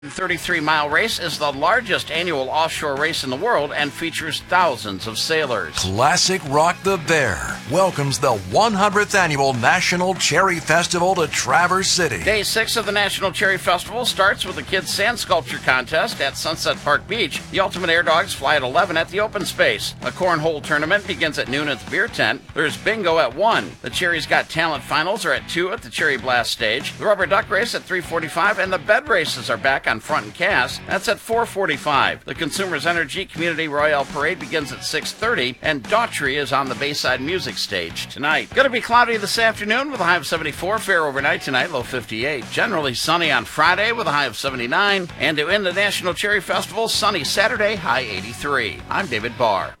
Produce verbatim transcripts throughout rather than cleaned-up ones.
thirty-three mile race is the largest annual offshore race in the world and features thousands of sailors. Classic Rock the Bear welcomes the one hundredth Annual National Cherry Festival to Traverse City. Day six of the National Cherry Festival starts with a kids' sand sculpture contest at Sunset Park Beach. The Ultimate Air Dogs fly at eleven at the open space. A cornhole tournament begins at noon at the beer tent. There's bingo at one. The Cherry's Got Talent finals are at two at the Cherry Blast stage. The rubber duck race at three forty-five, and the bed races are back on Front and Cass. That's at four forty-five. The Consumers Energy Community Royale Parade begins at six thirty, and Daughtry is on the Bayside Music Stage tonight. Going to be cloudy this afternoon with a high of seventy-four. Fair overnight tonight, low fifty-eight. Generally sunny on Friday with a high of seventy-nine. And to end the National Cherry Festival, sunny Saturday, high eighty-three. I'm David Barr.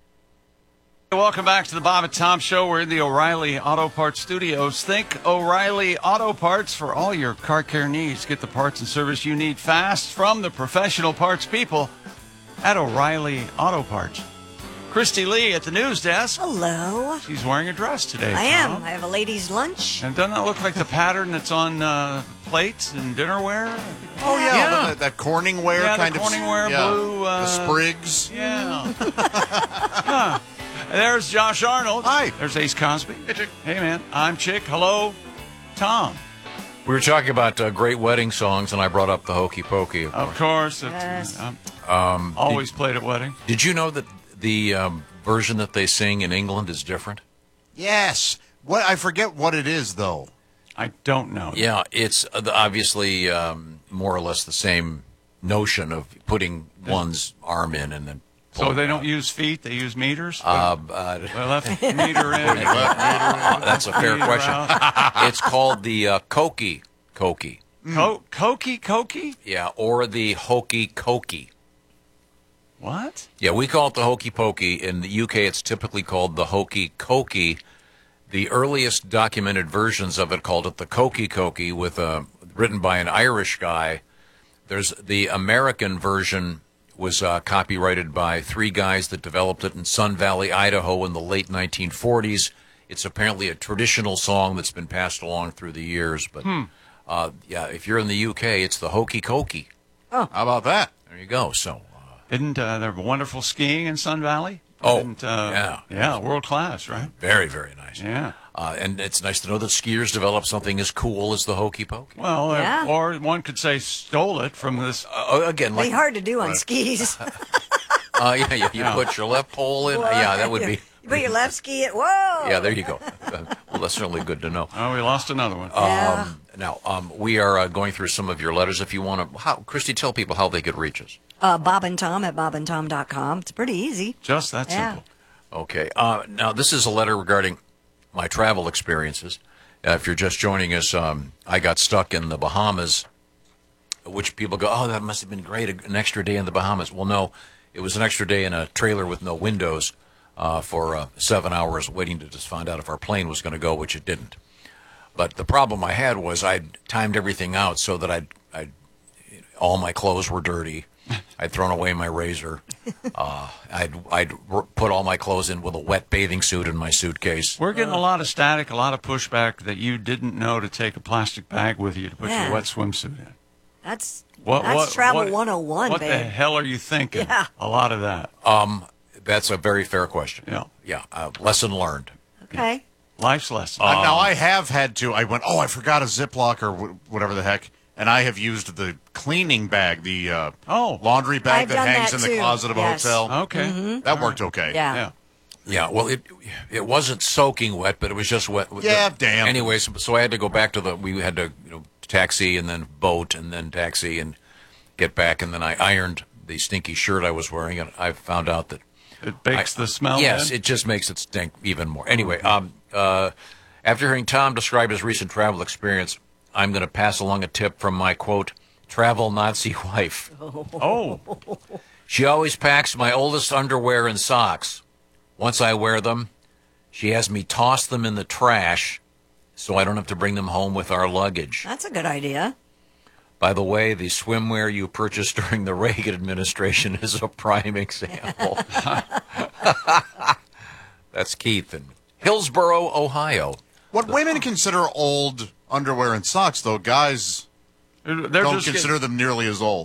Welcome back to the Bob and Tom Show. We're in the O'Reilly Auto Parts Studios. Think O'Reilly Auto Parts for all your car care needs. Get the parts and service you need fast from the professional parts people at O'Reilly Auto Parts. Christy Lee at the news desk. Hello. She's wearing a dress today. I am. Tom. I have a ladies' lunch. And doesn't that look like the pattern that's on uh, plates and dinnerware? Oh, yeah. Yeah. That, that Corningware Yeah, the kind of. Corningware yeah. blue. Uh, the Sprigs. Yeah. Huh. There's Josh Arnold. Hi. There's Ace Cosby. Hey, Chick. Hey, man. I'm Chick. Hello, Tom. We were talking about uh, great wedding songs, and I brought up the Hokey Pokey. Of Of course. course. It's, Yes. um, Um, always played at weddings. Did you know that the um, version that they sing in England is different? Yes. What I forget what it is, though. I don't know. Yeah, it's uh, the- obviously um, more or less the same notion of putting one's arm in and then. So pulling they it don't out. use feet; they use meters. Uh, uh, Well, left meter in. uh, that's a fair Meter question. out. It's called the uh, Koki Koki. Co- Koki, Koki. Yeah, or the Hokey Cokey. What? Yeah, we call it the Hokey Pokey. In the U K, it's typically called the Hokey Cokey. The earliest documented versions of it called it the Koki Koki, with a written by an Irish guy. There's the American version was uh, copyrighted by three guys that developed it in Sun Valley, Idaho, in the late nineteen forties. It's apparently a traditional song that's been passed along through the years. But Hmm. uh, yeah, if you're in the U K, it's the Hokey Cokey. How about that? There you go. So. Isn't uh, there wonderful skiing in Sun Valley? Oh, Isn't, uh, yeah. yeah, world class, right? Very, very nice. Yeah. Uh, and it's nice to know that skiers develop something as cool as the Hokey Pokey. Well, uh, Yeah. or one could say stole it from this. Uh, again, Be like, hard to do on skis. uh, yeah, you, you Yeah. put your left pole in. Yeah, that would be. You put your left ski at, whoa. Yeah, there you go. Uh, well, that's certainly good to know. Oh, we lost another one. Yeah. Um, now, um, we are uh, going through some of your letters. If you want to, how, Christy, tell people how they could reach us. Uh, Bob and Tom at bob and tom dot com. It's pretty easy. Just that Yeah. simple. Okay. Uh, now, this is a letter regarding my travel experiences. Uh, if you're just joining us, um, I got stuck in the Bahamas, which people go, oh, that must have been great, an extra day in the Bahamas. Well, no, it was an extra day in a trailer with no windows uh, for uh, seven hours waiting to just find out if our plane was going to go, which it didn't. But the problem I had was I'd timed everything out so that I'd, I'd all my clothes were dirty. I'd thrown away my razor. Uh, I'd I'd r- put all my clothes in with a wet bathing suit in my suitcase. We're getting a lot of static, a lot of pushback that you didn't know to take a plastic bag with you to put Yeah. your wet swimsuit in. That's What, that's what, travel what, one oh one, What babe. the hell are you thinking? Yeah. A lot of that. Um, that's a very fair question. Yeah. Yeah. Uh, lesson learned. Okay. Life's lesson. Uh, now, I have had to. I went, oh, I forgot a Ziploc or wh- whatever the heck. And I have used the cleaning bag, the uh, Oh. laundry bag I've that done hangs that in the too. closet of a Yes. hotel. Okay. That worked okay. Yeah. Yeah. Yeah. Well, it it wasn't soaking wet, but it was just wet. Yeah, The- damn. Anyways, so I had to go back to the. We had to you know taxi and then boat and then taxi and get back, and then I ironed the stinky shirt I was wearing, and I found out that. It bakes I- the smell. Yes, in. it just makes it stink even more. Anyway, um, uh, after hearing Tom describe his recent travel experience, I'm going to pass along a tip from my, quote, travel Nazi wife. Oh. She always packs my oldest underwear and socks. Once I wear them, she has me toss them in the trash so I don't have to bring them home with our luggage. That's a good idea. By the way, the swimwear you purchased during the Reagan administration is a prime example. That's Keith in Hillsboro, Ohio. What women consider old underwear and socks, though, guys They're Don't just consider getting, them nearly as old.